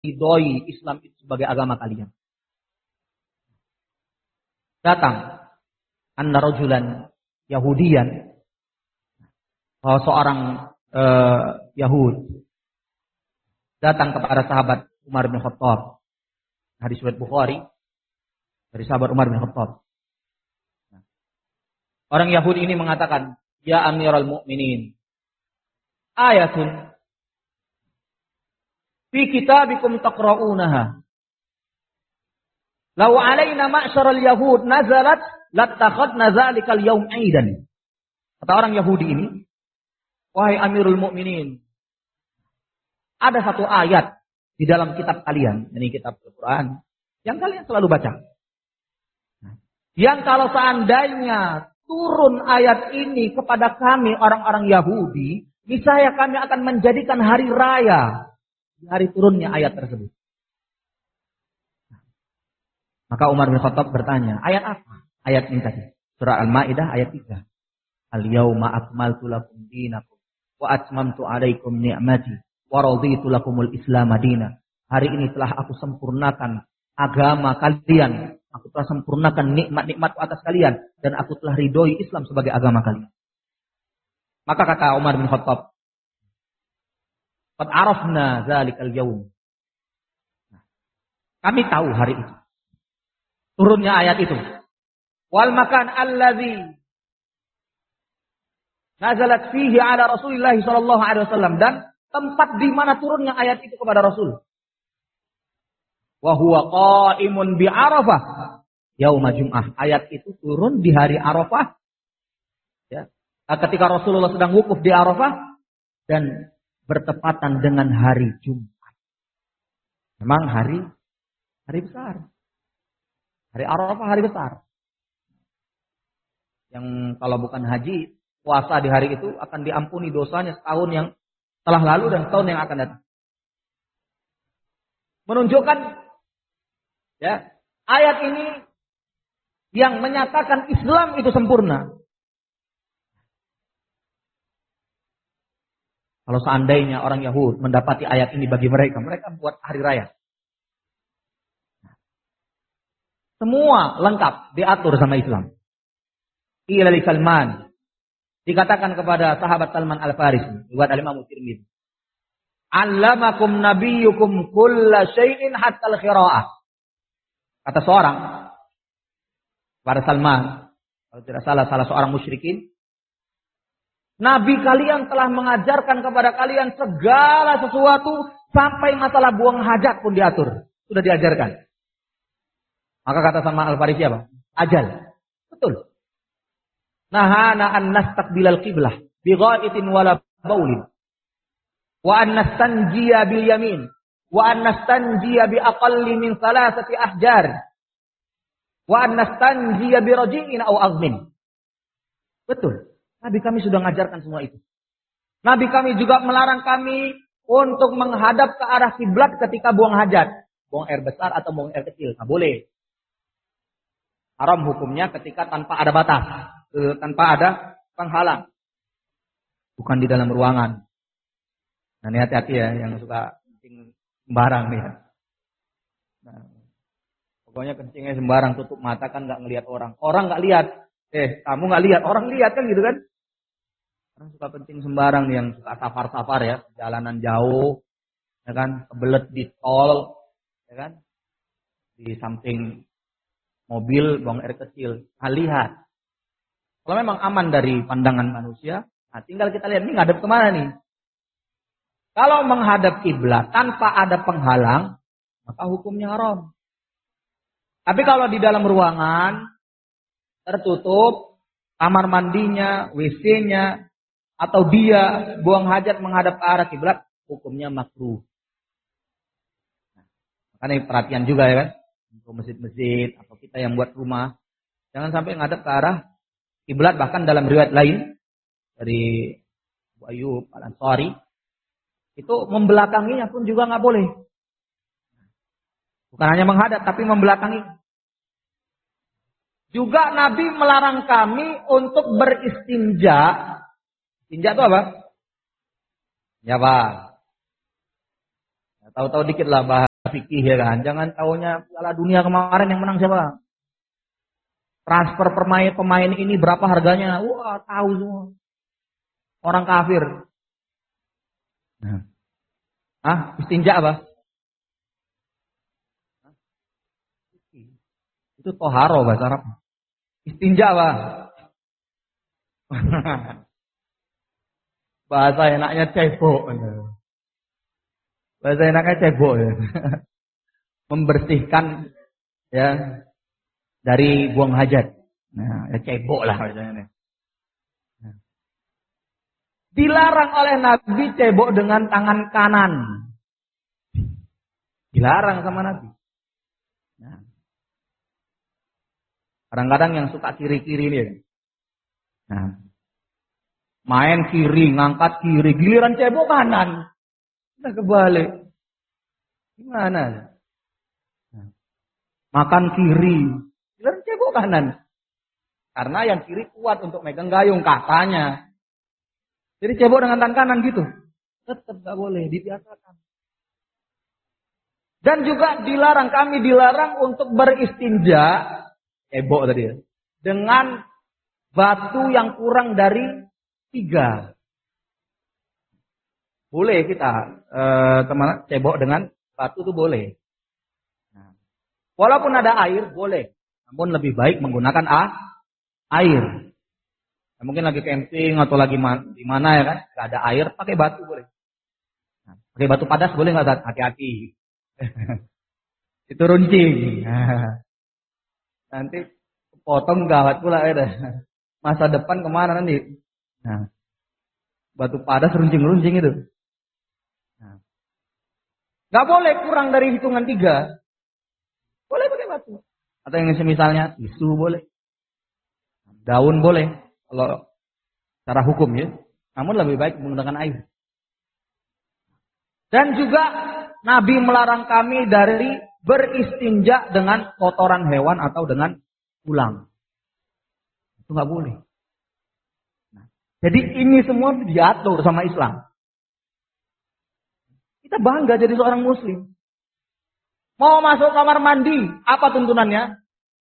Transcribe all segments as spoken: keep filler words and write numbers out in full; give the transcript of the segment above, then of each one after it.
ridhoi Islam itu sebagai agama kalian. Datang anna rajulan Yahudiyan, bahwa seorang uh, Yahud datang kepada sahabat Umar bin Khattab. Hadis riwayat Bukhari dari sahabat Umar bin Khattab. Orang Yahudi ini mengatakan, "Ya Amirul Mukminin, ayatun fi kitabikum taqra'unaha. Law 'alaina ma'syaral yahud nazalat lattakhadna dzalikal yaum 'aidan." Kata orang Yahudi ini, "Wahai Amirul Mukminin, ada satu ayat di dalam kitab kalian, ini kitab Al-Qur'an, yang kalian selalu baca. Yang kalau seandainya turun ayat ini kepada kami orang-orang Yahudi, niscaya kami akan menjadikan hari raya di hari turunnya ayat tersebut." Maka Umar bin Khattab bertanya, ayat apa? Ayat ini tadi, surah Al-Maidah ayat tiga. "Al-yauma akmaltu lakum dinakum wa atmamtu 'alaikum ni'mati wa raditu lakumul Islam madina." Hari ini telah aku sempurnakan agama kalian. Aku telah sempurnakan nikmat-nikmatku atas kalian. Dan aku telah ridhoi Islam sebagai agama kalian. Maka kata Umar bin Khattab, "Qad arafna dzalikal yaum." Kami tahu hari itu. Turunnya ayat itu. Wal makan alladzi nazalat fihi ala Rasulillah sallallahu alaihi wasallam, dan tempat di mana turunnya ayat itu kepada Rasul. Wa huwa qa'imun bi Arafah yauma Jum'ah. Ayat itu turun di hari Arafah. Ya. Ketika Rasulullah sedang wukuf di Arafah dan bertepatan dengan hari Jumat. Memang hari hari besar. Hari Arafah hari besar. Yang kalau bukan haji, puasa di hari itu akan diampuni dosanya setahun yang telah lalu dan setahun yang akan datang. Menunjukkan ya, ayat ini yang menyatakan Islam itu sempurna. Kalau seandainya orang Yahud mendapati ayat ini bagi mereka, mereka buat hari raya. Semua lengkap diatur sama Islam. Ila li Salman, dikatakan kepada sahabat Salman Al-Farisi, buat Al-Imam Tirmidzi, "Allamakum nabiyyukum kulla syai'in hatta al-qira'ah." Kata seorang kepada Salman, kalau tidak salah salah seorang musyrikin, "Nabi kalian telah mengajarkan kepada kalian segala sesuatu sampai masalah buang hajat pun diatur, sudah diajarkan." Maka kata Salman Al-Farisi apa? Ajal. Betul. Nahana an nastaqbilal qiblah bi ghaitin wala baulin. Wa an nastanjiya bil yamin. Wa an nastanjiya bi aqalli min thalathati ahjar. Wa an nastanjiya bi raji'in aw azmin. Betul. Nabi kami sudah mengajarkan semua itu. Nabi kami juga melarang kami untuk menghadap ke arah kiblat ketika buang hajat. Buang air besar atau buang air kecil. Nah, boleh. Haram hukumnya ketika tanpa ada batas, tanpa ada penghalang, bukan di dalam ruangan. Nah, ini hati-hati ya yang suka kencing sembarang nih. Nah, pokoknya kencingnya sembarang, tutup mata kan nggak ngelihat orang. Orang nggak lihat, eh kamu nggak lihat, orang lihat kan gitu kan? Orang suka kencing sembarang nih, yang suka safar-safar ya, jalanan jauh, ya kan, kebelet di tol, ya kan, di samping mobil buang air kecil. Nah, lihat. Kalau memang aman dari pandangan manusia, nah tinggal kita lihat ini ngadep kemana nih. Kalau menghadap kiblat tanpa ada penghalang, maka hukumnya haram. Tapi kalau di dalam ruangan tertutup, kamar mandinya, W C-nya, atau dia buang hajat menghadap ke arah kiblat, hukumnya makruh. Nah, makanya perhatian juga ya kan. Untuk masjid-masjid atau kita yang buat rumah, jangan sampai ngadep ke arah kiblat. Bahkan dalam riwayat lain dari Abu Ayyub Al-Ansari, itu membelakanginya pun juga nggak boleh. Bukan hanya menghadap, tapi membelakangi. Juga Nabi melarang kami untuk beristinja. Istinja itu apa? Ya Pak. Tahu-tahu dikit lah bahas. fikih ya kan. Jangan taunya Piala Dunia kemarin yang menang siapa? Transfer pemain pemain ini berapa harganya? Wah, tahu semua. Orang kafir. Nah. Ah, istinja apa? Itu toharo bahasa Arab. Istinja apa? Bahasa enaknya cebok. Bahasa enaknya cebok ya. Membersihkan ya dari buang hajat. Nah, ya cebok lah bahasanya. Nah. Dilarang oleh Nabi cebok dengan tangan kanan. Dilarang sama Nabi. Nah. Kadang-kadang yang suka kiri-kiri ini. Nah. Main kiri, ngangkat kiri, giliran cebok kanan. Udah kebalik. Gimana? Nah. Makan kiri, giliran cebok kanan. Karena yang kiri kuat untuk megang gayung katanya. Jadi cebok dengan tangan kanan gitu. Tetap gak boleh, dibiasakan. Dan juga dilarang, kami dilarang untuk beristinja, cebok tadi ya, dengan batu yang kurang dari tiga. Boleh kita eh, teman cebok dengan batu itu boleh. Nah, walaupun ada air boleh, namun lebih baik menggunakan ah, air. Nah, mungkin lagi camping atau lagi man, di mana ya kan, nggak ada air, pakai batu boleh. Nah, pakai batu padas boleh nggak? Hati-hati. Itu runcing. Nah, nanti potong gawat pula ya. Masa depan kemana nanti? Nah, batu padas runcing-runcing itu. Nah, nggak boleh kurang dari hitungan tiga. Boleh pakai batu. Atau yang misalnya tisu boleh. Daun boleh. Kalau secara hukum ya. Namun lebih baik menggunakan air. Dan juga Nabi melarang kami dari beristinja dengan kotoran hewan atau dengan tulang. Itu nggak boleh. Nah, jadi ini semua diatur sama Islam. Kita bangga jadi seorang Muslim. Mau masuk kamar mandi, apa tuntunannya?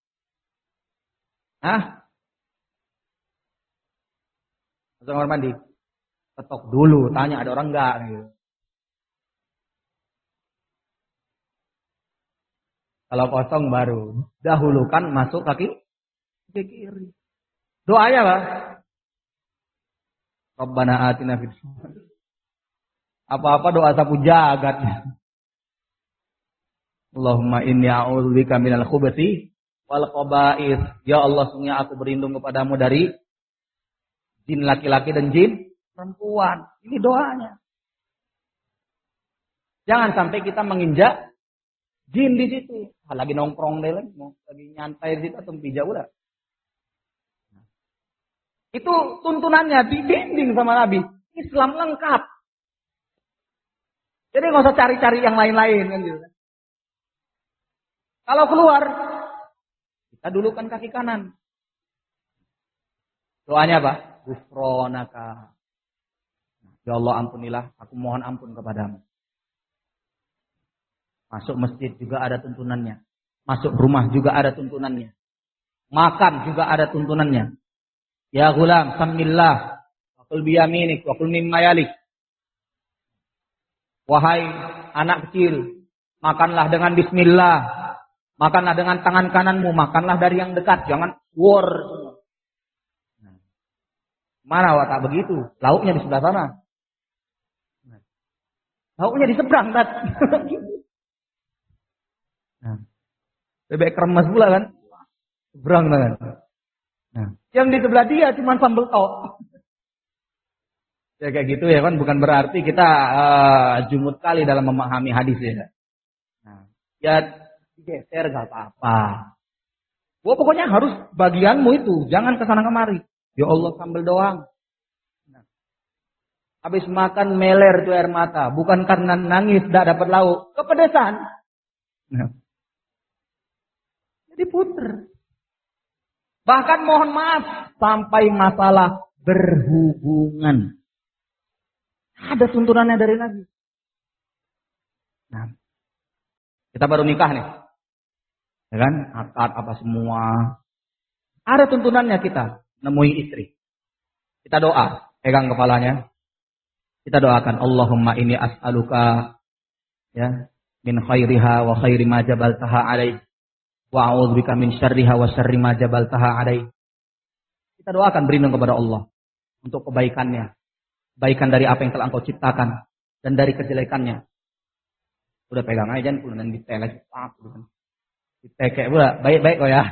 Hah? Masuk kamar mandi, ketok dulu, tanya ada orang nggak? Gitu. Kalau kosong baru dahulukan masuk kaki kaki kiri. Doanya apa? Rabbana atina fid dunya. Apa-apa doa sapu jagat. Allahumma inni a'udzubika minal khubuthi wal khaba'ith. Ya Allah, sungguh aku berlindung kepadamu dari jin laki-laki dan jin perempuan. Ini doanya. Jangan sampai kita menginjak jin di situ. Lagi nongkrong deh lagi, lagi nyantai di situ atau pijak udah. Itu tuntunannya dibimbing sama Nabi. Islam lengkap. Jadi nggak usah cari-cari yang lain-lain kan gitu. Kalau keluar, kita dulukan kaki kanan. Doanya apa? Ghufranaka. Ya Allah, ampunilah, aku mohon ampun kepadamu. Masuk masjid juga ada tuntunannya. Masuk rumah juga ada tuntunannya. Makan juga ada tuntunannya. Ya gulam, samillah. Wa kul biyaminik, wa kul mimma yalik. Wahai anak kecil, makanlah dengan bismillah. Makanlah dengan tangan kananmu. Makanlah dari yang dekat. Jangan war. Mana watak begitu? Lauknya di sebelah sana. Lauknya di seberang. Nah, bebek kremes pula kan, seberang kan. Nah, yang di sebelah dia cuma sambal tok. Ya kayak gitu ya kan, bukan berarti kita uh, jumut kali dalam memahami hadis ya. Nah, ya geser gak apa-apa. Wah, pokoknya harus bagianmu itu, jangan kesana kemari. Ya Allah, sambal doang. Nah, habis makan meler tuh air mata, bukan karena nangis tidak dapat lauk, kepedesan. Nah, diputer. Bahkan mohon maaf sampai masalah berhubungan. Ada tuntunannya dari Nabi. Nah, Kita baru nikah nih. Ya kan? Akad apa semua. Ada tuntunannya kita nemui istri. Kita doa, pegang kepalanya. Kita doakan, Allahumma inni as'aluka ya min khairiha wa khairi ma jabaltaha alaih wa a'udzubika min syarriha wa syarri ma jabaltaha alaih. Kita doakan berlindung kepada Allah untuk kebaikannya, kebaikan dari apa yang telah Engkau ciptakan dan dari kejelekannya. Udah pegang aja jangan kemudian ditelek gitu kan. Ditekek pula, baik-baik kok ya.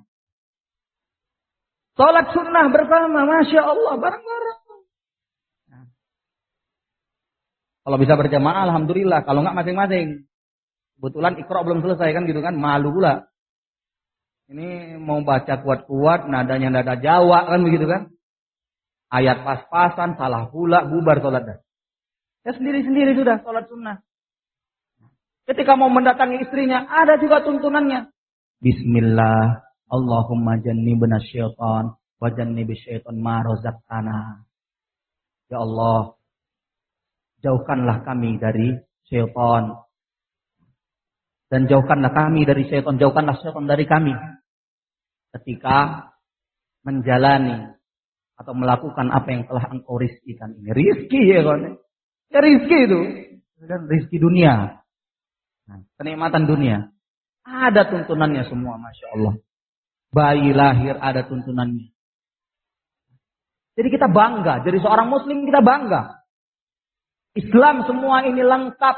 Salat sunnah bersama, Masya Allah, bareng-bareng. Nah. Kalau bisa berjamaah, alhamdulillah. Kalau enggak masing-masing. Kebetulan Iqra belum selesai kan gitu kan, malu pula. Ini mau baca kuat-kuat, nadanya nada Jawa kan begitu kan. Ayat pas-pasan, salah pula, bubar salat dah. Ya sendiri-sendiri sudah salat sunnah. Ketika mau mendatangi istrinya, ada juga tuntunannya. Bismillah. Allahumma jannibna syaitan wa jannibi syaitan ma razaqtana. Ya Allah, jauhkanlah kami dari syaitan. Dan jauhkanlah kami dari syaitan, jauhkanlah syaitan dari kami. Ketika menjalani atau melakukan apa yang telah Engkau rizkikan ini. Rizki ya kawan. Ya rizki itu. Dan rizki dunia. Nah, kenikmatan dunia. Ada tuntunannya semua, Masya Allah. Bayi lahir ada tuntunannya. Jadi kita bangga. Jadi seorang muslim kita bangga. Islam semua ini lengkap.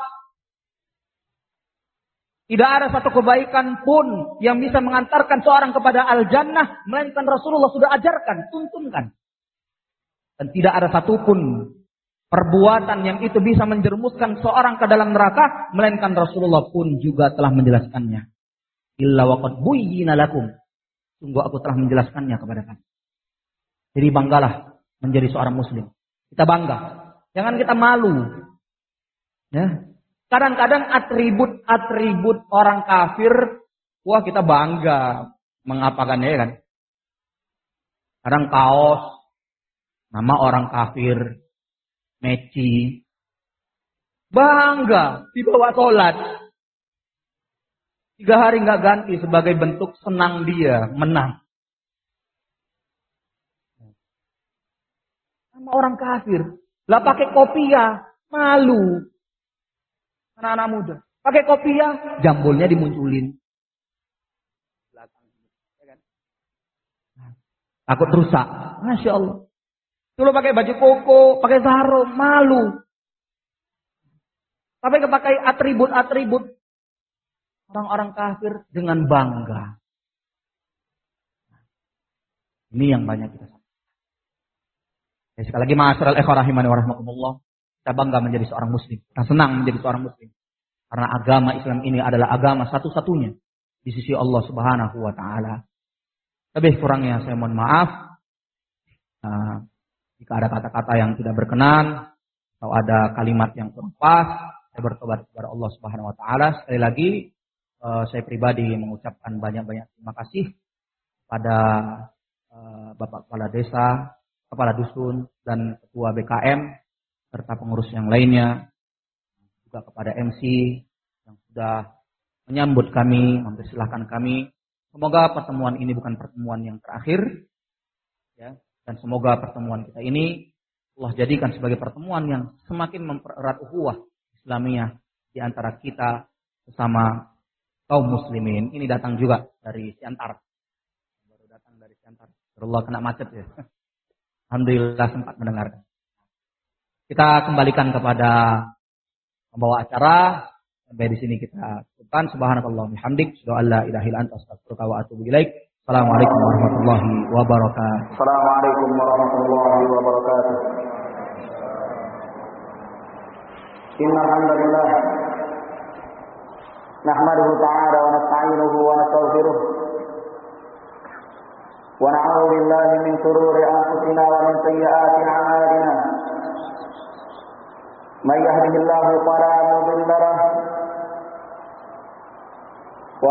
Tidak ada satu kebaikan pun yang bisa mengantarkan seorang kepada al-jannah. Melainkan Rasulullah sudah ajarkan, tuntunkan. Dan tidak ada satupun perbuatan yang itu bisa menjerumuskan seorang ke dalam neraka. Melainkan Rasulullah pun juga telah menjelaskannya. Illa waqad buyyina lakum. Sungguh aku telah menjelaskannya kepada kalian. Jadi banggalah menjadi seorang muslim. Kita bangga. Jangan kita malu. Ya. Kadang-kadang atribut-atribut orang kafir, wah kita bangga mengapakan ya kan. Kadang kaos, nama orang kafir, meci. Bangga dibawa sholat. Tiga hari nggak ganti sebagai bentuk senang dia menang. Sama orang kafir, lah pakai kopiah, malu. Anak-anak muda, pakai kopiah, jambulnya dimunculin. Takut rusak, Masya Allah. Dulu pakai baju koko, pakai sarung, malu. Tapi kepakai atribut-atribut orang-orang kafir dengan bangga. Ini yang banyak kita sampaikan. Ya, sekali lagi ma'asyiral ikhwah rahimani wa rahmakumullah. Kita bangga menjadi seorang muslim. Kita senang menjadi seorang muslim. Karena agama Islam ini adalah agama satu-satunya di sisi Allah Subhanahu wa taala. Lebih kurangnya saya mohon maaf. Nah, jika ada kata-kata yang tidak berkenan atau ada kalimat yang kurang pas, saya bertobat kepada Allah Subhanahu wa taala. Sekali lagi Uh, saya pribadi mengucapkan banyak-banyak terima kasih pada uh, Bapak Kepala Desa, Kepala Dusun, dan Ketua B K M, serta pengurus yang lainnya, juga kepada M C yang sudah menyambut kami, mempersilahkan kami. Semoga pertemuan ini bukan pertemuan yang terakhir, ya, dan semoga pertemuan kita ini Allah jadikan sebagai pertemuan yang semakin mempererat ukhuwah Islamiyah di antara kita sesama kaum muslimin. Ini datang juga dari Siantar. Baru datang dari Siantar. Allah kena macet ya. Alhamdulillah sempat mendengarkan. Kita kembalikan kepada pembawa acara. Sampai di sini kita cukupkan. Subhanakallah bihamdik. Asyhadu an la ilaha illa anta astaghfiruka wa atubu ilaik. Assalamualaikum warahmatullahi wabarakatuh. Assalamualaikum warahmatullahi wabarakatuh. Innal hamdalillah نحمده تعالى ونستعينه ونستغفره ونعوذ بالله من شرور أنفسنا ومن سيئات أعمالنا من يهده الله فلا مضل له